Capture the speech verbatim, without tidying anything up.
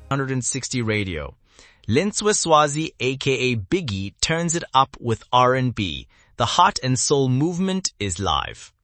one sixty Radio. Linswa Swazi aka Biggie turns it up with R and B. The Heart and Soul movement is live.